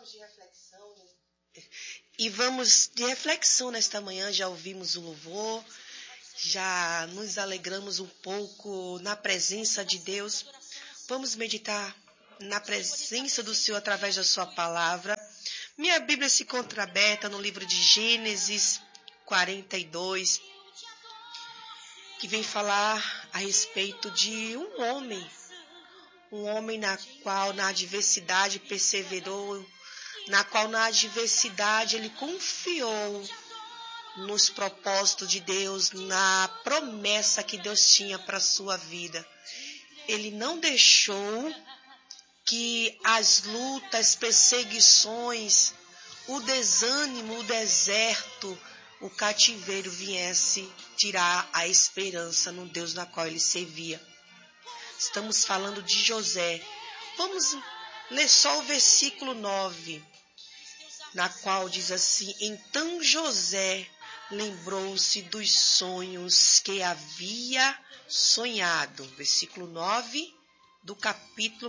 E vamos de reflexão nesta manhã. Já ouvimos o louvor, já nos alegramos um pouco na presença de Deus. Vamos meditar na presença do Senhor através da sua palavra. Minha Bíblia se encontra aberta no livro de Gênesis 42, que vem falar a respeito de um homem na qual na adversidade perseverou, na qual na adversidade ele confiou nos propósitos de Deus, na promessa que Deus tinha para a sua vida. Ele não deixou que as lutas, perseguições, o desânimo, o deserto, o cativeiro viesse tirar a esperança no Deus na qual ele servia. Estamos falando de José. Vamos ler só o versículo 9, na qual diz assim: Então José lembrou-se dos sonhos que havia sonhado. Versículo 9 do capítulo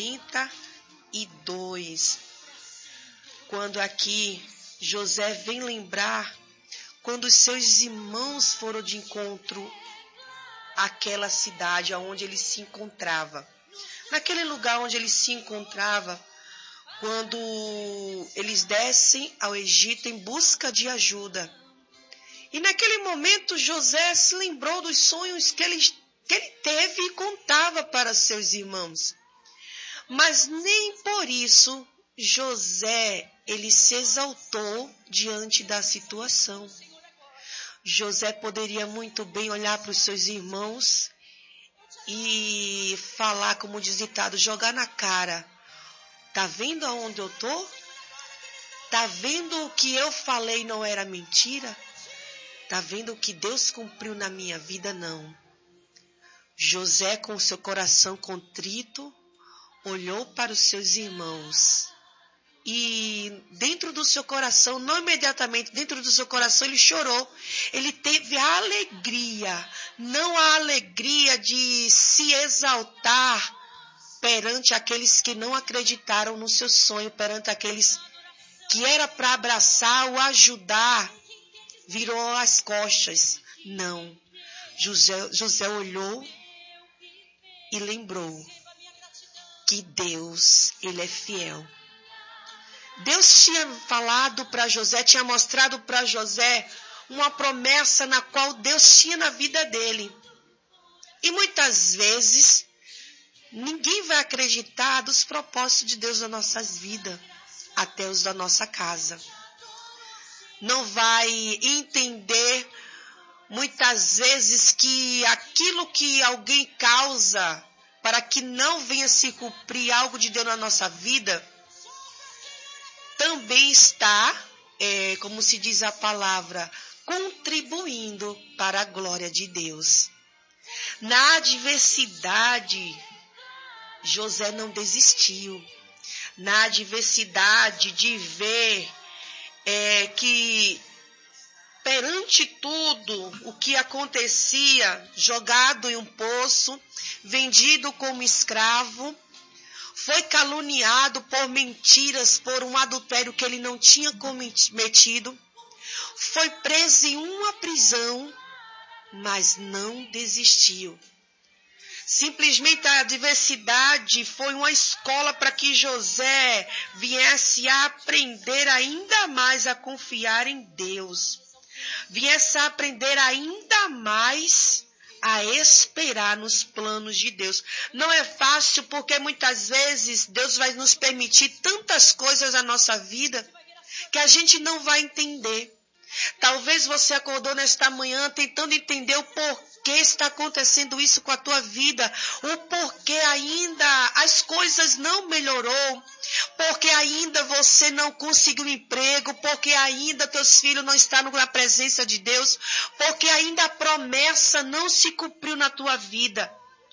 42. Quando aqui José vem lembrar quando os seus irmãos foram de encontro àquela cidade onde ele se encontrava. Naquele lugar onde ele se encontrava, quando eles descem ao Egito em busca de ajuda. E naquele momento José se lembrou dos sonhos que ele teve e contava para seus irmãos. Mas nem por isso José, ele se exaltou diante da situação. José poderia muito bem olhar para os seus irmãos e falar, como diz o ditado, jogar na cara. Tá vendo aonde eu tô? Tá vendo o que eu falei não era mentira? Tá vendo o que Deus cumpriu na minha vida? Não. José, com seu coração contrito, olhou para os seus irmãos. E dentro do seu coração, não imediatamente, dentro do seu coração ele chorou. Ele teve a alegria, não a alegria de se exaltar perante aqueles que não acreditaram no seu sonho, perante aqueles que era para abraçar ou ajudar, virou as costas. Não. José olhou e lembrou que Deus, ele é fiel. Deus tinha falado para José, tinha mostrado para José uma promessa na qual Deus tinha na vida dele. E muitas vezes, ninguém vai acreditar dos propósitos de Deus nas nossas vidas, até os da nossa casa. Não vai entender muitas vezes que aquilo que alguém causa para que não venha se cumprir algo de Deus na nossa vida, também está, como se diz a palavra, contribuindo para a glória de Deus. Na adversidade, José não desistiu. Na adversidade de ver que perante tudo o que acontecia, jogado em um poço, vendido como escravo, foi caluniado por mentiras, por um adultério que ele não tinha cometido, foi preso em uma prisão, mas não desistiu. Simplesmente a adversidade foi uma escola para que José viesse a aprender ainda mais a confiar em Deus, viesse a aprender ainda mais a esperar nos planos de Deus. Não é fácil, porque muitas vezes Deus vai nos permitir tantas coisas na nossa vida que a gente não vai entender. Talvez você acordou nesta manhã tentando entender o porquê está acontecendo isso com a tua vida, o porquê ainda as coisas não melhorou, porque ainda você não conseguiu emprego, porque ainda teus filhos não estão na presença de Deus, porque ainda a promessa não se cumpriu na tua vida.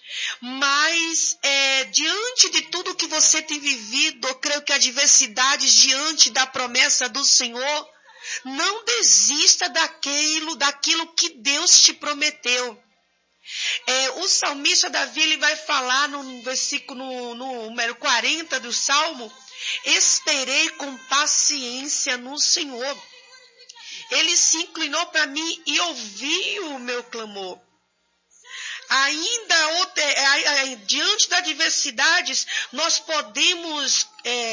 Mas diante de tudo que você tem vivido, eu creio que a adversidade diante da promessa do Senhor, não desista daquilo que Deus te prometeu. O salmista Davi, ele vai falar no versículo, no número 40 do Salmo: esperei com paciência no Senhor. Ele se inclinou para mim e ouviu o meu clamor. Ainda diante das adversidades, nós podemos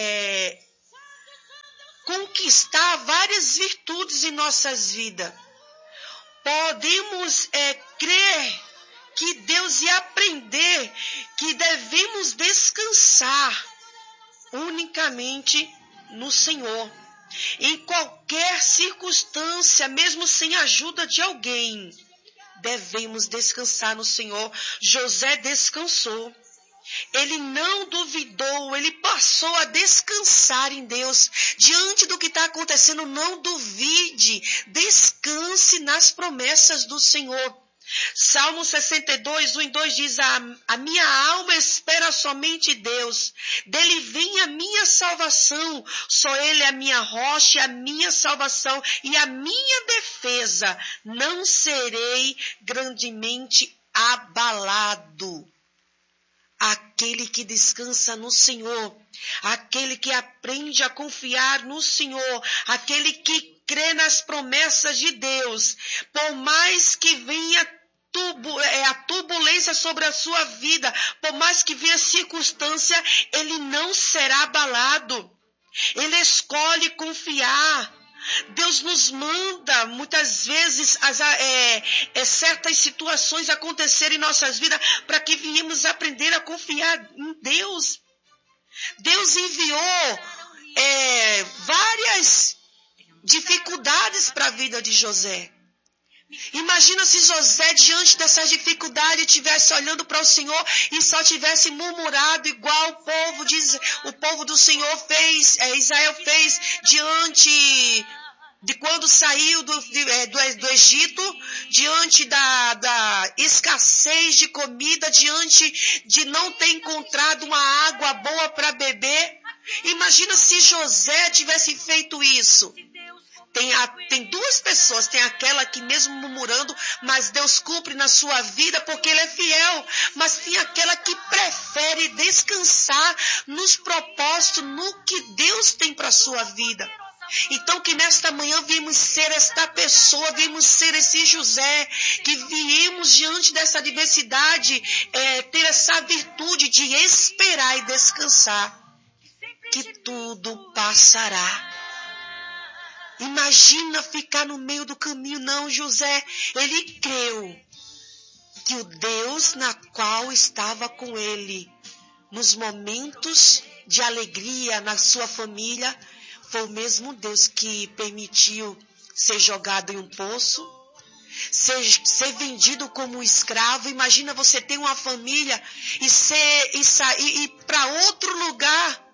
conquistar várias virtudes em nossas vidas. Podemos crer que Deus e aprender que devemos descansar unicamente no Senhor. Em qualquer circunstância, mesmo sem a ajuda de alguém, devemos descansar no Senhor. José descansou. Ele não duvidou, ele passou a descansar em Deus. Diante do que está acontecendo, não duvide, descanse nas promessas do Senhor. Salmo 62, 1 e 2 diz: a minha alma espera somente Deus, dele vem a minha salvação, só ele é a minha rocha, a minha salvação e a minha defesa, não serei grandemente abalado. Aquele que descansa no Senhor, aquele que aprende a confiar no Senhor, aquele que crê nas promessas de Deus, por mais que venha a turbulência sobre a sua vida, por mais que venha circunstância, ele não será abalado. Ele escolhe confiar. Deus nos manda, muitas vezes, certas situações acontecerem em nossas vidas para que venhamos aprender a confiar em Deus. Deus enviou várias dificuldades para a vida de José. Imagina se José, diante dessas dificuldades, estivesse olhando para o Senhor e só tivesse murmurado igual o povo do Senhor fez, Israel fez diante de quando saiu do Egito, diante da escassez de comida, diante de não ter encontrado uma água boa para beber. Imagina se José tivesse feito isso. Tem duas pessoas, tem aquela que mesmo murmurando, mas Deus cumpre na sua vida porque Ele é fiel. Mas tem aquela que prefere descansar nos propósitos, no que Deus tem para a sua vida. Então que nesta manhã viemos ser esta pessoa, viemos ser esse José, que viemos diante dessa adversidade, ter essa virtude de esperar e descansar, que tudo passará. Imagina ficar no meio do caminho. Não, José, ele creu que o Deus na qual estava com ele, nos momentos de alegria na sua família, foi o mesmo Deus que permitiu ser jogado em um poço, ser vendido como escravo. Imagina você ter uma família e ir para outro lugar.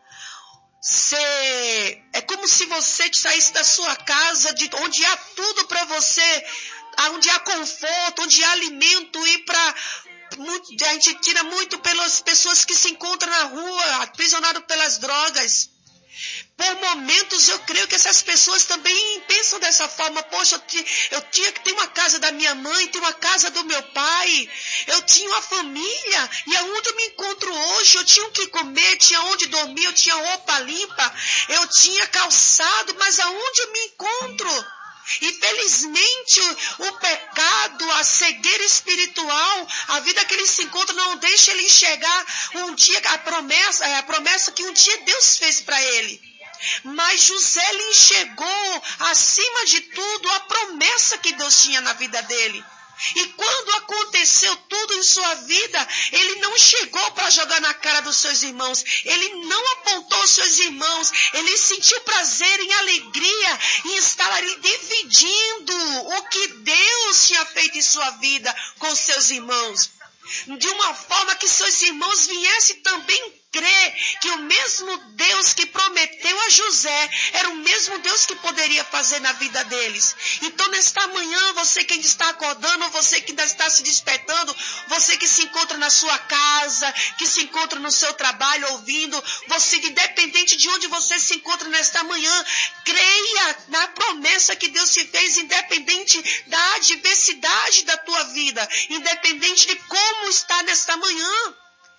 É como se você saísse da sua casa, onde há tudo para você, onde há conforto, onde há alimento, e a gente tira muito pelas pessoas que se encontram na rua, aprisionadas pelas drogas. Por momentos eu creio que essas pessoas também pensam dessa forma: poxa, eu tinha que ter uma casa da minha mãe, ter uma casa do meu pai, eu tinha uma família, e aonde eu me encontro hoje? Eu tinha o que comer, tinha onde dormir, eu tinha roupa limpa, eu tinha calçado, mas aonde eu me encontro? Infelizmente, o pecado, a cegueira espiritual, a vida que ele se encontra não deixa ele enxergar um dia a promessa que um dia Deus fez para ele. Mas José ele enxergou, acima de tudo, a promessa que Deus tinha na vida dele. E quando aconteceu tudo em sua vida, ele não chegou para jogar na cara dos seus irmãos, ele não apontou os seus irmãos, ele sentiu prazer em alegria, em estar ali dividindo o que Deus tinha feito em sua vida com seus irmãos, de uma forma que seus irmãos viessem também crer que o mesmo Deus que prometeu a José era o mesmo Deus que poderia fazer na vida deles. Então, nesta manhã, você que ainda está acordando, você que ainda está se despertando, você que se encontra na sua casa, que se encontra no seu trabalho ouvindo, você, independente de onde você se encontra nesta manhã, creia na promessa que Deus te fez, independente da adversidade da tua vida, independente de como está nesta manhã.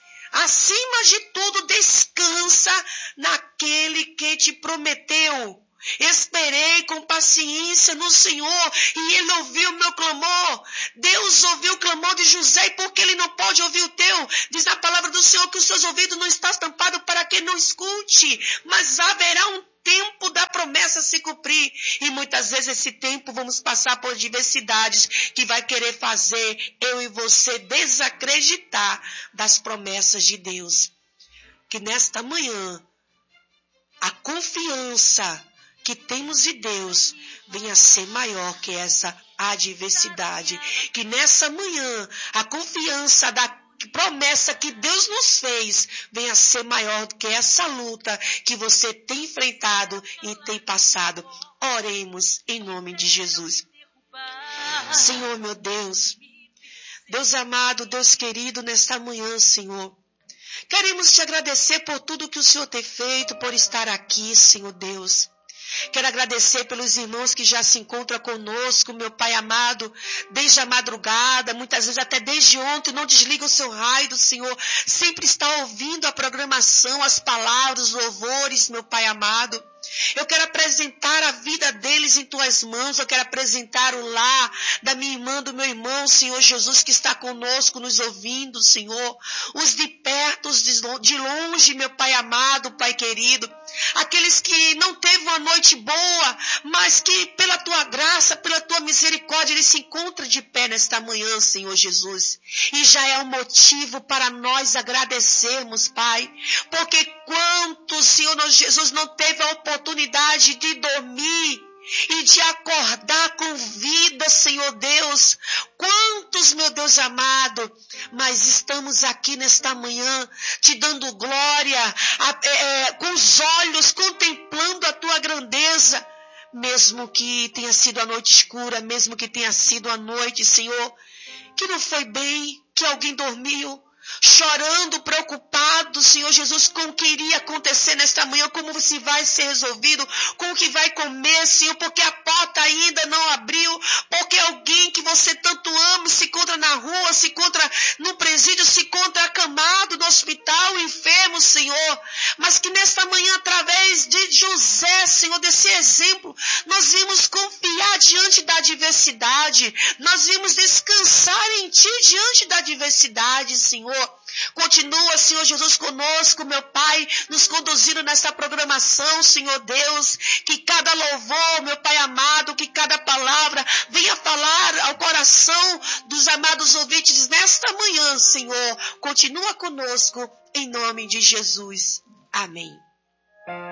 Acima de tudo, descansa naquele que te prometeu. Esperei com paciência no Senhor e Ele ouviu o meu clamor. Deus ouviu o clamor de José, e porque Ele não pode ouvir o teu? Diz na palavra do Senhor que os seus ouvidos não estão tampados para que não escute, mas haverá um tempo da promessa se cumprir. E muitas vezes esse tempo vamos passar por adversidades que vai querer fazer eu e você desacreditar das promessas de Deus. Que nesta manhã a confiança que temos de Deus venha a ser maior que essa adversidade. Que nessa manhã a confiança da promessa que Deus nos fez venha a ser maior do que essa luta que você tem enfrentado e tem passado. Oremos em nome de Jesus. Senhor, meu Deus, Deus amado, Deus querido, nesta manhã, Senhor, queremos te agradecer por tudo que o Senhor tem feito, por estar aqui, Senhor Deus. Quero agradecer pelos irmãos que já se encontram conosco, meu Pai amado, desde a madrugada, muitas vezes até desde ontem, não desliga o seu raio do Senhor, sempre está ouvindo a programação, as palavras, os louvores, meu Pai amado. Eu quero apresentar a vida deles em tuas mãos, eu quero apresentar o lar da minha irmã, do meu irmão, Senhor Jesus, que está conosco, nos ouvindo, Senhor. Os de perto, os de longe, meu Pai amado, Pai querido. Aqueles que não teve uma noite boa, mas que pela tua graça, pela tua misericórdia, eles se encontram de pé nesta manhã, Senhor Jesus. E já é um motivo para nós agradecermos, Pai, porque quantos, Senhor Jesus, não teve a oportunidade de dormir e de acordar com vida, Senhor Deus. Quantos, meu Deus amado, mas estamos aqui nesta manhã te dando glória, com os olhos contemplando a tua grandeza, mesmo que tenha sido a noite escura, mesmo que tenha sido a noite, Senhor, que não foi bem, que alguém dormiu, chorando, preocupado, Senhor Jesus, com o que iria acontecer nesta manhã, como se vai ser resolvido, com o que vai comer, Senhor, porque a porta ainda não abriu, porque alguém que você tanto ama se encontra na rua, se encontra no presídio, se encontra acamado no hospital, enfermo, Senhor, mas que nesta manhã, através de José, Senhor, desse exemplo, nós vimos confiar diante da adversidade, nós vimos descansar em Ti diante da adversidade, Senhor. Continua, Senhor Jesus, conosco, meu Pai, nos conduzindo nessa programação, Senhor Deus, que cada louvor, meu Pai amado, que cada palavra venha falar ao coração dos amados ouvintes nesta manhã, Senhor. Continua conosco, em nome de Jesus. Amém.